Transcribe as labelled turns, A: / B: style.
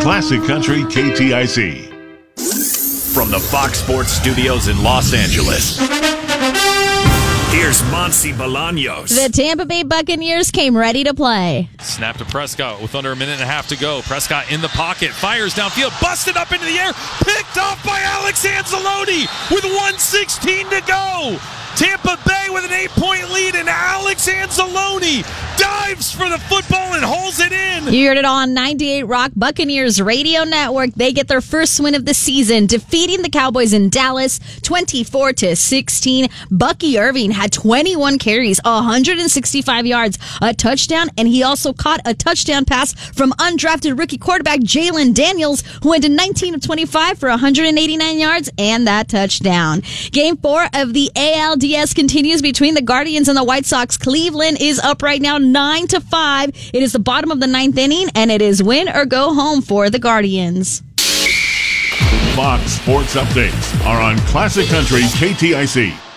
A: Classic Country KTIC.
B: From the Fox Sports Studios in Los Angeles, here's Monty Bolaños.
C: The Tampa Bay Buccaneers came ready to play.
D: Snap to Prescott with under a minute and a half to go. Prescott in the pocket, fires downfield, busted up into the air, picked off by Alex Anzalone with 1:16 to go. Tampa Bay with an 8-point lead, and Alex Anzalone dives for the football and holds it in.
C: You heard it on 98 Rock Buccaneers Radio Network. They get their first win of the season, defeating the Cowboys in Dallas 24-16. Bucky Irving had 21 carries, 165 yards, a touchdown, and he also caught a touchdown pass from undrafted rookie quarterback Jalen Daniels, who went to 19 of 25 for 189 yards and that touchdown. Game 4 of the ALDS continues between the Guardians and the White Sox. Cleveland is up right now 9-5. It is the bottom of the 9th inning, and it is win or go home for the Guardians.
A: Fox Sports Updates are on Classic Country KTIC.